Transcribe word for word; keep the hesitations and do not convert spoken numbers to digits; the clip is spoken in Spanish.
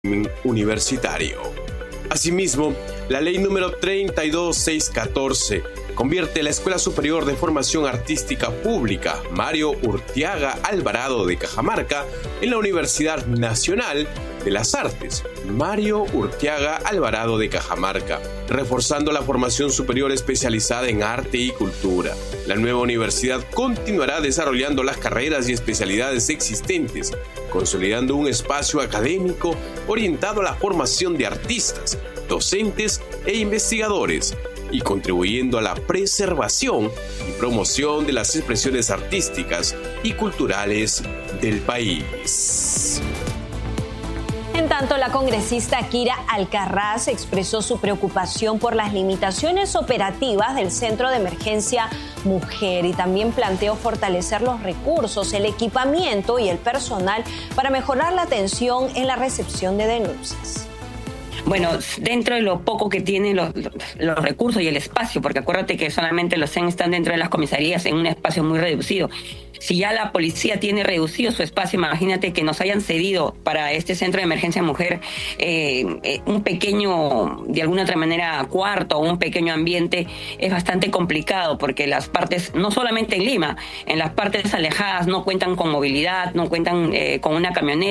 universitario. Asimismo, la ley número treinta y dos mil seiscientos catorce convierte la Escuela Superior de Formación Artística Pública Mario Urteaga Alvarado de Cajamarca en la Universidad Nacional de las Artes Mario Urteaga Alvarado de Cajamarca, reforzando la formación superior especializada en arte y cultura. La nueva universidad continuará desarrollando las carreras y especialidades existentes, consolidando un espacio académico orientado a la formación de artistas, docentes e investigadores, y contribuyendo a la preservación y promoción de las expresiones artísticas y culturales del país. En tanto, la congresista Kira Alcaraz expresó su preocupación por las limitaciones operativas del Centro de Emergencia Mujer y también planteó fortalecer los recursos, el equipamiento y el personal para mejorar la atención en la recepción de denuncias. Bueno, dentro de lo poco que tienen los, los recursos y el espacio, porque acuérdate que solamente los C E N están dentro de las comisarías en un espacio muy reducido. Si ya la policía tiene reducido su espacio, imagínate que nos hayan cedido para este centro de emergencia mujer eh, eh, un pequeño, de alguna otra manera, cuarto o un pequeño ambiente, es bastante complicado porque las partes, no solamente en Lima, en las partes alejadas no cuentan con movilidad, no cuentan eh, con una camioneta.